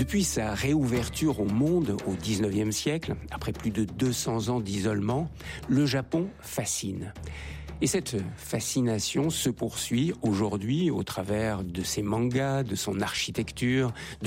Depuis sa réouverture au monde au XIXe siècle, après plus de 200 ans d'isolement, le Japon fascine. Et cette fascination se poursuit aujourd'hui au travers de ses mangas, de son architecture,